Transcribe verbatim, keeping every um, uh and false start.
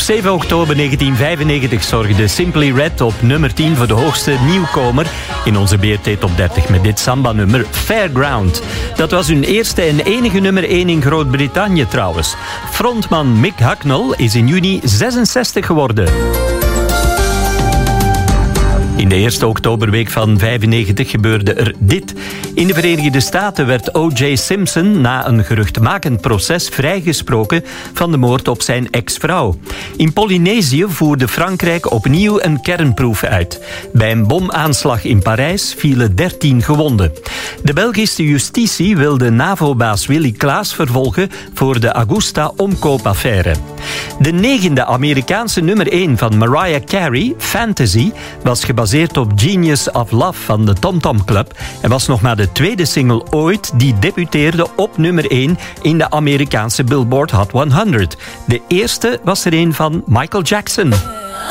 zeven oktober negentien vijfennegentig zorgde Simply Red op nummer tien voor de hoogste nieuwkomer in onze B R T Top dertig met dit samba-nummer Fairground. Dat was hun eerste en enige nummer één in Groot-Brittannië trouwens. Frontman Mick Hucknall is in juni zesenzestig geworden. In de eerste oktoberweek van vijfennegentig gebeurde er dit. In de Verenigde Staten werd O J Simpson na een geruchtmakend proces vrijgesproken van de moord op zijn ex-vrouw. In Polynesië voerde Frankrijk opnieuw een kernproef uit. Bij een bomaanslag in Parijs vielen dertien gewonden. De Belgische justitie wilde NAVO-baas Willy Klaas vervolgen voor de Augusta-omkoopaffaire. De negende Amerikaanse nummer één van Mariah Carey, Fantasy, was gebaseerd op Genius of Love van de Tom Tom Club en was nog maar de tweede single ooit die debuteerde op nummer één in de Amerikaanse Billboard Hot honderd. De eerste was er een van Michael Jackson.